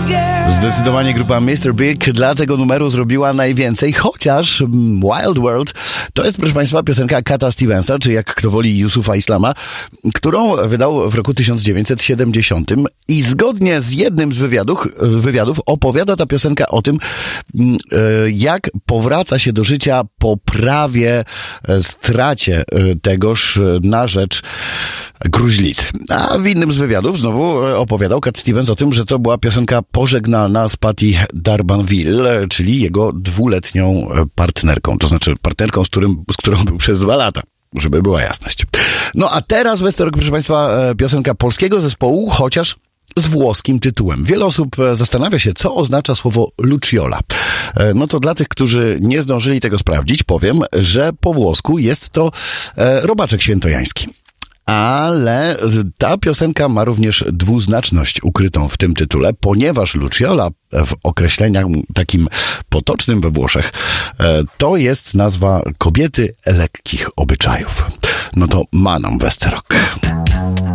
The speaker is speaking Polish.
Zdecydowanie grupa Mr. Big dla tego numeru zrobiła najwięcej, chociaż Wild World to jest, proszę Państwa, piosenka Cata Stevensa, czy jak kto woli Yusufa Islama, którą wydał w roku 1970 i zgodnie z jednym z wywiadów opowiada ta piosenka o tym, jak powraca się do życia po prawie stracie tegoż na rzecz gruźlicy. A w innym z wywiadów znowu opowiadał Cat Stevens o tym, że to była piosenka pożegnalna z Patty D'Arbanville, czyli jego 2-letnią partnerką, to znaczy partnerką, z którą był przez 2 lata, żeby była jasność. No a teraz, Westerok, proszę Państwa, piosenka polskiego zespołu, chociaż z włoskim tytułem. Wiele osób zastanawia się, co oznacza słowo Lucciola. No to dla tych, którzy nie zdążyli tego sprawdzić, powiem, że po włosku jest to robaczek świętojański. Ale ta piosenka ma również dwuznaczność ukrytą w tym tytule, ponieważ Lucciola w określeniach takim potocznym we Włoszech to jest nazwa kobiety lekkich obyczajów. No to Manon Westerok.